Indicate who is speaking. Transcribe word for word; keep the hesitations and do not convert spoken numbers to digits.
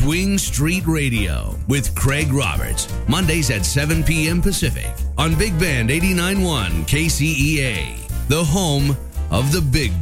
Speaker 1: Swing Street Radio with Craig Roberts. Mondays at seven p.m. Pacific on Big Band eighty-nine point one K C E A, the home of the Big